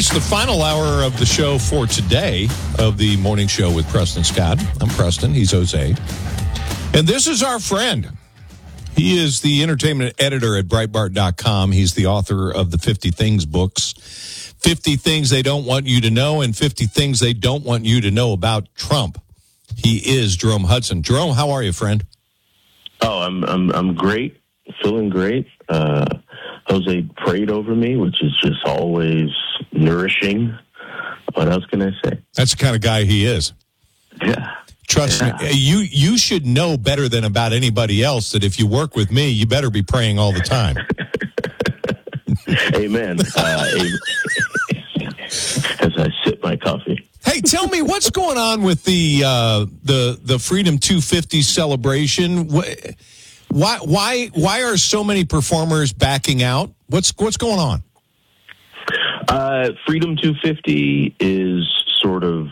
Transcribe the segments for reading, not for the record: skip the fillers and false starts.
reached the final hour of the show for today of the morning show with Preston Scott. I'm Preston. He's Jose. And this is our friend. He is the entertainment editor at Breitbart.com. He's the author of the 50 Things books. 50 Things They Don't Want You to Know and 50 Things They Don't Want You to Know About Trump. He is Jerome Hudson. Jerome, how are you, friend? Oh, I'm great. Feeling great. Jose prayed over me, which is just always nourishing. What else can I say? That's the kind of guy he is. Yeah. Trust me, you should know better than about anybody else that if you work with me, you better be praying all the time. Amen. As I sip my coffee. Hey, tell me what's going on with the Freedom 250 celebration. Why are so many performers backing out? What's going on? Freedom 250 is sort of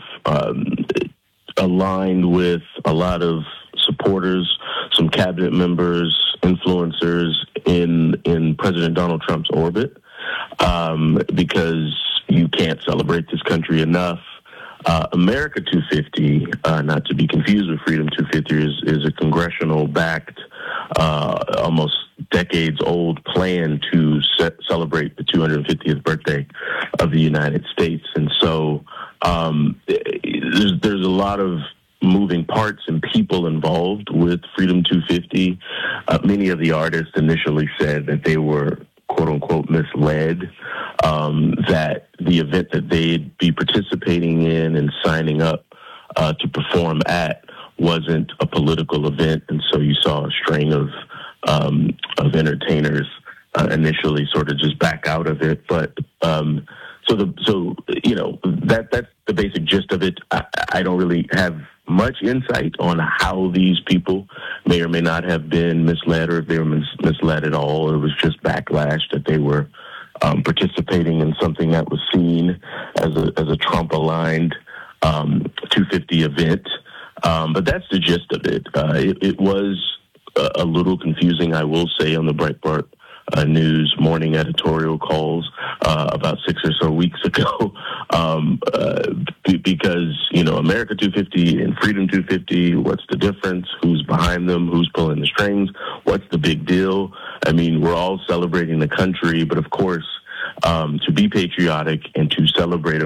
aligned with a lot of supporters, some cabinet members, influencers in President Donald Trump's orbit, because you can't celebrate this country enough. America 250, not to be confused with Freedom 250, is a congressional-backed, almost decades-old plan to celebrate the 250th birthday of the United States. And so there's a lot of moving parts and people involved with Freedom 250. Many of the artists initially said that they were quote-unquote misled, that the event that they'd be participating in and signing up to perform at wasn't a political event, and so you saw a string of entertainers initially sort of just back out of it. But so you know, that's the basic gist of it. I don't really have much insight on how these people may or may not have been misled, or if they were misled at all. It was just backlash that they were participating in something that was seen as a Trump-aligned 250 event. But that's the gist of it. It was a little confusing, I will say, on the Breitbart News morning editorial calls about 6 or so weeks ago, because, you know, America 250 and Freedom 250, what's the difference? Who's behind them? Who's pulling the strings? What's the big deal? I mean, we're all celebrating the country, but of course, to be patriotic and to celebrate